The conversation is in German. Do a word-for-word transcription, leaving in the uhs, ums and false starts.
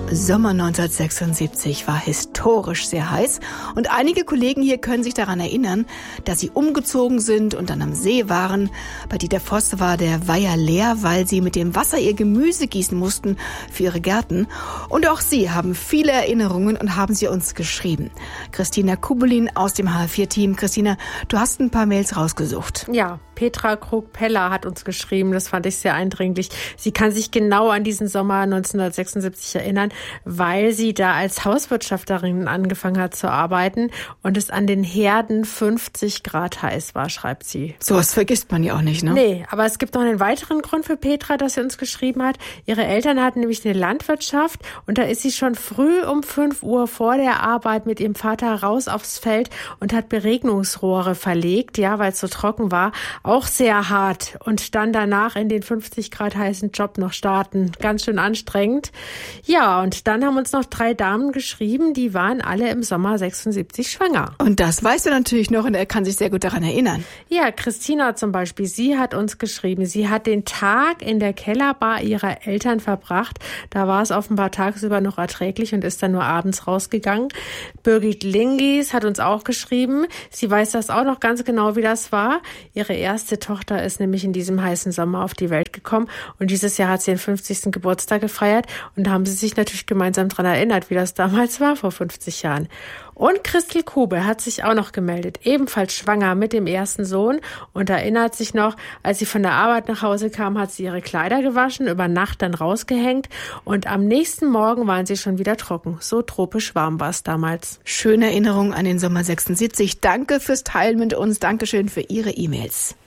Sommer neunzehnhundertsechsundsiebzig war historisch sehr heiß und einige Kollegen hier können sich daran erinnern, dass sie umgezogen sind und dann am See waren. Bei Dieter Voss war der Weiher leer, weil sie mit dem Wasser ihr Gemüse gießen mussten für ihre Gärten. Und auch sie haben viele Erinnerungen und haben sie uns geschrieben. Christina Kubelin aus dem H R vier Team. Christina, du hast ein paar Mails rausgesucht. Ja, Petra Krug-Peller hat uns geschrieben, das fand ich sehr eindringlich. Sie kann sich genau an diesen Sommer neunzehnhundertsechsundsiebzig erinnern, weil sie da als Hauswirtschafterin angefangen hat zu arbeiten und es an den Herden fünfzig Grad heiß war, schreibt sie. So was vergisst man ja auch nicht, ne? Nee, aber es gibt noch einen weiteren Grund für Petra, dass sie uns geschrieben hat. Ihre Eltern hatten nämlich eine Landwirtschaft und da ist sie schon früh um fünf Uhr vor der Arbeit mit ihrem Vater raus aufs Feld und hat Beregnungsrohre verlegt, ja, weil es so trocken war. Auch sehr hart. Und dann danach in den fünfzig Grad heißen Job noch starten. Ganz schön anstrengend. Ja, und dann haben uns noch drei Damen geschrieben, die waren alle im Sommer sechsundsiebzig schwanger. Und das weißt du natürlich noch und er kann sich sehr gut daran erinnern. Ja, Christina zum Beispiel, sie hat uns geschrieben, sie hat den Tag in der Kellerbar ihrer Eltern verbracht. Da war es offenbar tagsüber noch erträglich und ist dann nur abends rausgegangen. Birgit Lingis hat uns auch geschrieben, sie weiß das auch noch ganz genau, wie das war. Ihre erste erste Tochter ist nämlich in diesem heißen Sommer auf die Welt gekommen und dieses Jahr hat sie ihren fünfzigsten Geburtstag gefeiert und da haben sie sich natürlich gemeinsam daran erinnert, wie das damals war vor fünfzig Jahren. Und Christel Kube hat sich auch noch gemeldet, ebenfalls schwanger mit dem ersten Sohn und erinnert sich noch, als sie von der Arbeit nach Hause kam, hat sie ihre Kleider gewaschen, über Nacht dann rausgehängt und am nächsten Morgen waren sie schon wieder trocken. So tropisch warm war es damals. Schöne Erinnerung an den Sommer sechsundsiebzig. Danke fürs Teilen mit uns. Dankeschön für Ihre E-Mails.